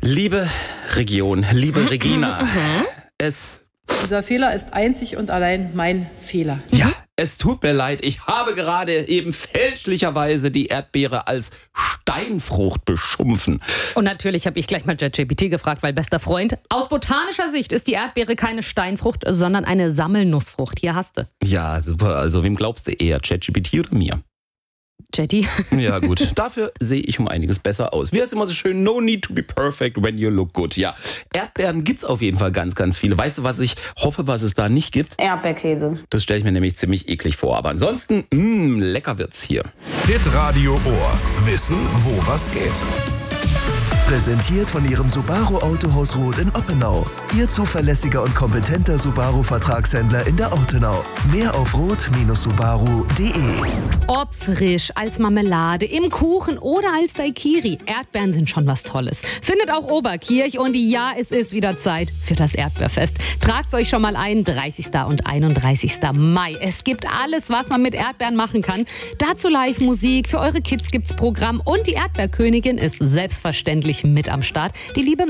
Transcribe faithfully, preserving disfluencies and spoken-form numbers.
Liebe Region, liebe Regina, es... Dieser Fehler ist einzig und allein mein Fehler. Ja, es tut mir leid. Ich habe gerade eben fälschlicherweise die Erdbeere als Steinfrucht beschimpfen. Und natürlich habe ich gleich mal ChatGPT gefragt, weil bester Freund, aus botanischer Sicht ist die Erdbeere keine Steinfrucht, sondern eine Sammelnussfrucht. Hier hast du. Ja, super. Also wem glaubst du eher, ChatGPT oder mir? Chatty. Ja gut, dafür sehe ich um einiges besser aus. Wie heißt immer so schön, no need to be perfect when you look good. Ja, Erdbeeren gibt's auf jeden Fall ganz, ganz viele. Weißt du, was ich hoffe, was es da nicht gibt? Erdbeerkäse. Das stelle ich mir nämlich ziemlich eklig vor. Aber ansonsten, mh, lecker wird's hier. Hitradio Ohr. Wissen, wo was geht. Präsentiert von Ihrem Subaru Autohaus Roth in Oppenau. Ihr zuverlässiger und kompetenter Subaru-Vertragshändler in der Ortenau. Mehr auf roth Bindestrich subaru punkt de. Ob frisch, als Marmelade, im Kuchen oder als Daiquiri. Erdbeeren sind schon was Tolles. Findet auch Oberkirch und ja, es ist wieder Zeit für das Erdbeerfest. Tragt euch schon mal ein, dreißigsten und einunddreißigsten Mai. Es gibt alles, was man mit Erdbeeren machen kann. Dazu Live-Musik, für eure Kids gibt's Programm und die Erdbeerkönigin ist selbstverständlich mit am Start. Die liebe